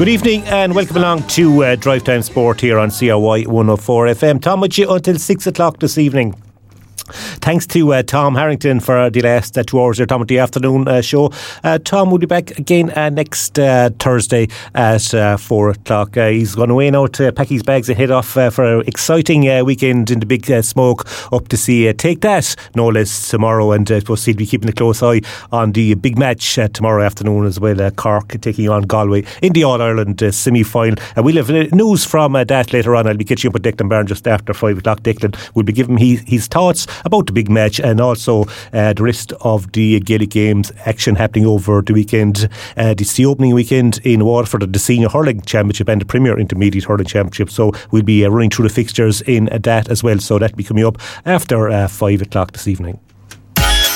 Good evening and welcome along to Drive Time Sport here on CRY 104 FM. Tom with you until 6 o'clock this evening. Thanks to Tom Harrington for the last 2 hours here, Tom, at the afternoon show. Tom will be back again next Thursday at 4 o'clock. He's gone away now to pack his bags and head off for an exciting weekend in the Big Smoke up to see Take That, no less, tomorrow. And I suppose he'll be keeping a close eye on the big match tomorrow afternoon as well. Cork taking on Galway in the All-Ireland semi-final. We'll have news from that later on. I'll be catching up with Declan Byrne just after 5 o'clock. Declan will be giving his thoughts about the big match and also the rest of the Gaelic Games action happening over the weekend. It's the opening weekend in Waterford of the Senior Hurling Championship and the Premier Intermediate Hurling Championship, so we'll be running through the fixtures in that as well, so that'll be coming up after 5 o'clock this evening.